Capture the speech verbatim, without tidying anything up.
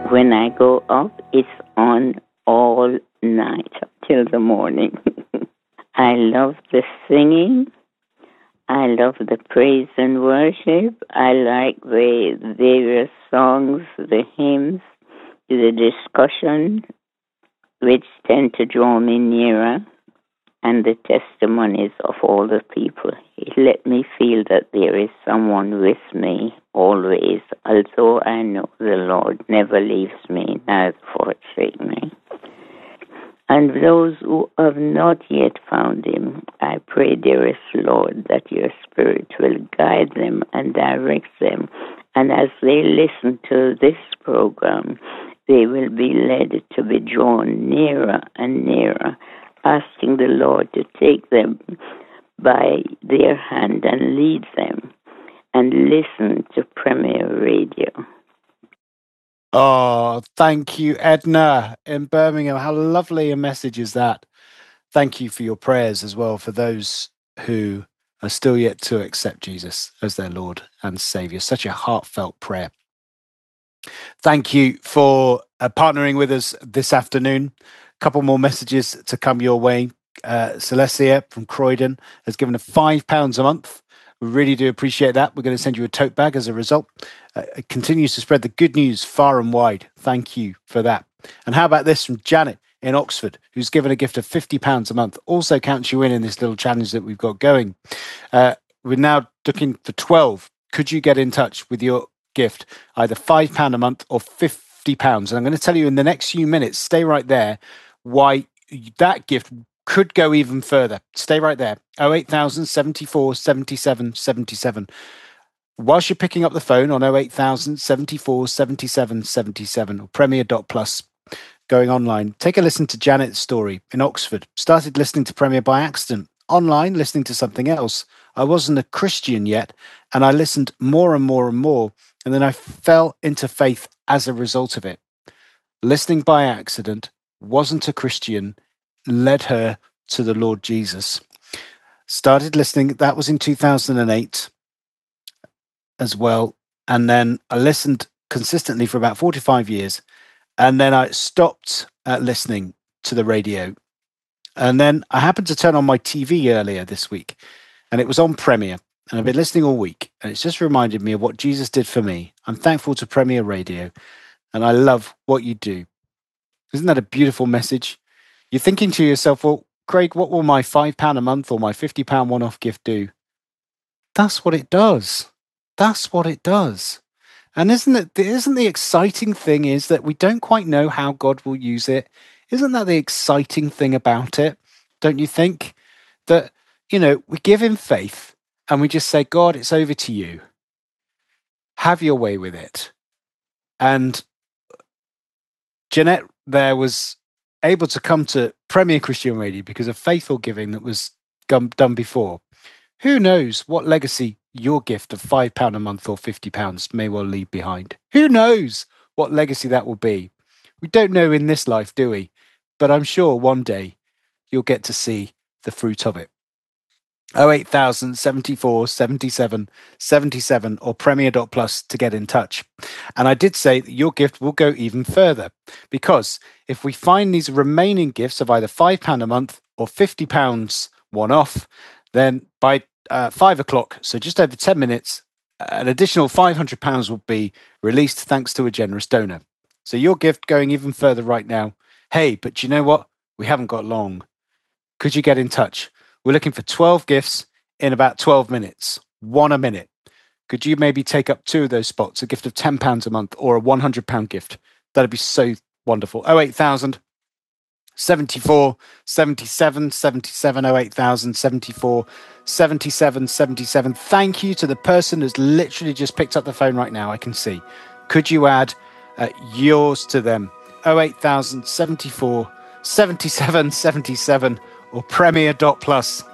When I go up, it's on all night till the morning. I love the singing. I love the praise and worship. I like the various songs, the hymns, the discussion, which tend to draw me nearer, and the testimonies of all the people. It let me feel that there is someone with me always, although I know the Lord never leaves me, neither forsakes me. And those who have not yet found him, I pray, dearest Lord, that your Spirit will guide them and direct them. And as they listen to this program, they will be led to be drawn nearer and nearer, asking the Lord to take them by their hand and lead them, and listen to Premier Radio. Oh, thank you, Edna in Birmingham. How lovely a message is that? Thank you for your prayers as well for those who are still yet to accept Jesus as their Lord and Saviour. Such a heartfelt prayer. Thank you for uh, partnering with us this afternoon. A couple more messages to come your way. Uh, Celestia from Croydon has given a five pounds a month. We really do appreciate that. We're going to send you a tote bag as a result. Uh, it continues to spread the good news far and wide. Thank you for that. And how about this from Janet in Oxford, who's given a gift of fifty pounds a month. Also counts you in in this little challenge that we've got going. Uh, we're now looking for twelve. Could you get in touch with your gift, either five pounds a month or fifty pounds? And I'm going to tell you in the next few minutes, stay right there, why that gift could go even further. Stay right there. oh eight thousand seventy-four seventy-seven seventy-seven. Whilst you're picking up the phone on oh eight thousand seventy-four seventy-seven seventy-seven or premier dot plus, going online, take a listen to Janet's story in Oxford. Started listening to Premier by accident. Online, listening to something else. I wasn't a Christian yet, and I listened more and more and more, and then I fell into faith as a result of it. Listening by accident, wasn't a Christian, led her to the Lord Jesus. Started listening, that was in two thousand eight as well. And then I listened consistently for about forty-five years. And then I stopped uh, listening to the radio. And then I happened to turn on my T V earlier this week, and it was on Premier. And I've been listening all week, and it's just reminded me of what Jesus did for me. I'm thankful to Premier Radio, and I love what you do. Isn't that a beautiful message? You're thinking to yourself, well, Craig, what will my five pounds a month or my fifty pounds one-off gift do? That's what it does. That's what it does. And isn't it, isn't the exciting thing is that we don't quite know how God will use it? Isn't that the exciting thing about it? Don't you think? That, you know, we give him faith and we just say, God, it's over to you. Have your way with it. And Jeanette there was able to come to Premier Christian Radio because of faithful giving that was done before. Who knows what legacy your gift of five pounds a month or fifty pounds may well leave behind? Who knows what legacy that will be? We don't know in this life, do we? But I'm sure one day you'll get to see the fruit of it. oh eight thousand seventy-four seventy-seven seventy-seven or premier dot plus to get in touch. And I did say that your gift will go even further, because if we find these remaining gifts of either five pounds a month or fifty pounds one off, then by uh, five o'clock, so just over ten minutes, an additional five hundred pounds will be released thanks to a generous donor. So your gift going even further right now. Hey, but you know what? We haven't got long. Could you get in touch? We're looking for twelve gifts in about twelve minutes, one a minute. Could you maybe take up two of those spots, a gift of ten pounds a month or a one hundred pounds gift? That'd be so wonderful. oh eight thousand seventy-four seventy-seven seventy-seven oh eight thousand seventy-four seventy-seven seventy-seven. Thank you to the person who's literally just picked up the phone right now. I can see. Could you add uh, yours to them? oh eight thousand seventy-four seventy-seven seventy-seven or premier dot plus.